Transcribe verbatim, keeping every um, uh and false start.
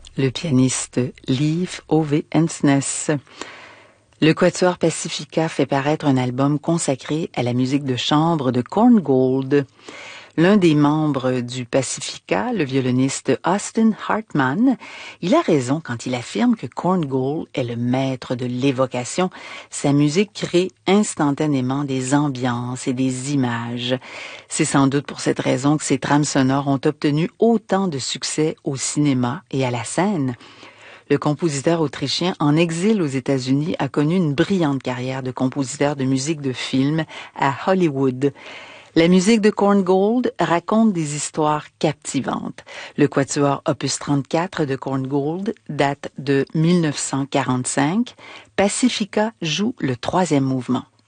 le pianiste Leif Ove Ensnes. Le Quatuor Pacifica fait paraître un album consacré à la musique de chambre de Korngold. L'un des membres du Pacifica, le violoniste Austin Hartman, il a raison quand il affirme que Korngold est le maître de l'évocation. Sa musique crée instantanément des ambiances et des images. C'est sans doute pour cette raison que ses trames sonores ont obtenu autant de succès au cinéma et à la scène. Le compositeur autrichien en exil aux États-Unis a connu une brillante carrière de compositeur de musique de film à Hollywood. La musique de Korngold raconte des histoires captivantes. Le quatuor opus trente-quatre de Korngold date de mille neuf cent quarante-cinq. Pacifica joue le troisième mouvement.